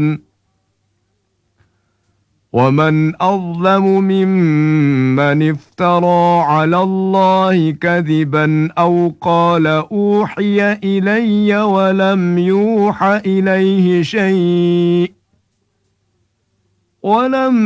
ومن أظلم ممن افترى على الله كذبا أو قال أوحي إلي ولم يوح إليه شيء